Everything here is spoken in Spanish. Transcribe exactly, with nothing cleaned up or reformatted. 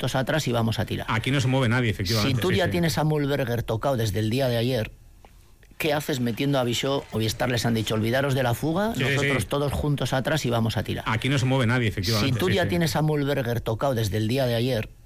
juntos atrás y vamos a tirar. Aquí no se mueve nadie, efectivamente. Si tú sí, ya sí. tienes a Mühlberger tocado desde el día de ayer, ¿qué haces metiendo a Bichot? O Biestar les han dicho, olvidaros de la fuga, sí, nosotros sí. todos juntos atrás y vamos a tirar. Aquí no se mueve nadie, efectivamente. Si tú sí, ya sí. tienes a Mühlberger tocado desde el día de ayer,